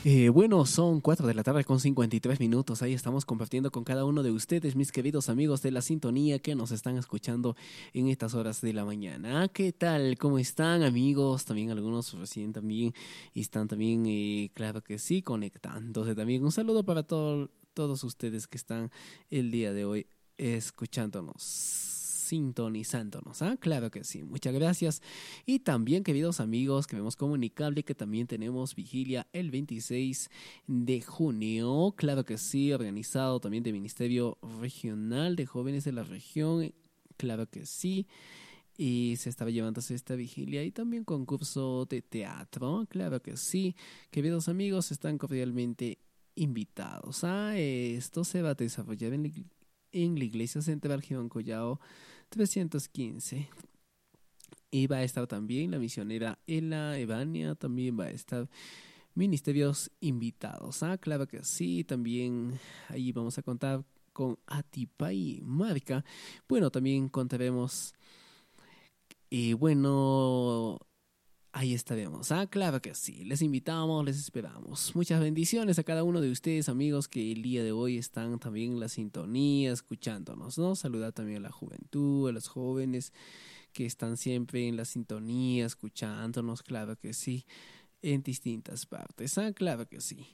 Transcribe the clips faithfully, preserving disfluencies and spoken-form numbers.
Eh, bueno, son cuatro de la tarde con cincuenta y tres minutos. Ahí estamos compartiendo con cada uno de ustedes, mis queridos amigos de la sintonía que nos están escuchando en estas horas de la mañana. ¿Qué tal? ¿Cómo están, amigos? También algunos recién también están también, eh, claro que sí, conectándose también. Un saludo para todo, todos ustedes que están el día de hoy escuchándonos, sintonizándonos, ¿ah? Claro que sí, muchas gracias. Y también, queridos amigos, que vemos comunicable que también tenemos vigilia el veintiséis de junio, claro que sí, organizado también del Ministerio Regional de Jóvenes de la Región, claro que sí. Y se estaba llevándose esta vigilia y también concurso de teatro, claro que sí. Queridos amigos, están cordialmente invitados. ¿Ah? Esto se va a desarrollar en la, en la Iglesia Central Girón Collao trescientos quince. Y va a estar también la misionera Ela Evania, también va a estar ministerios invitados. Ah, claro que sí, también ahí vamos a contar con Atipay Marca. Bueno, también contaremos, y bueno, ahí estaremos. Ah, claro que sí, les invitamos, les esperamos. Muchas bendiciones a cada uno de ustedes, amigos, que el día de hoy están también en la sintonía, escuchándonos, ¿no? Saludar también a la juventud, a los jóvenes que están siempre en la sintonía, escuchándonos, claro que sí, en distintas partes. Ah, claro que sí.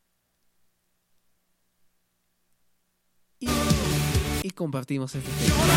Y, y compartimos este tema.